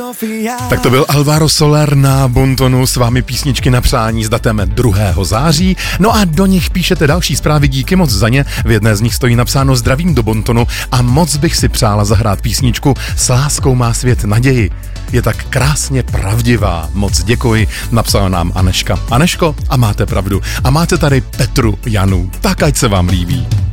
Tak to byl Alvaro Soler na Bontonu, s vámi písničky na přání s datem 2. září. No a do nich píšete další zprávy, díky moc za ně. V jedné z nich stojí napsáno zdravím do Bontonu a moc bych si přála zahrát písničku S láskou má svět naději. Je tak krásně pravdivá. Moc děkuji, napsala nám Aneška. Aneško, a máte pravdu. A máte tady Petru Janu. Tak ať se vám líbí.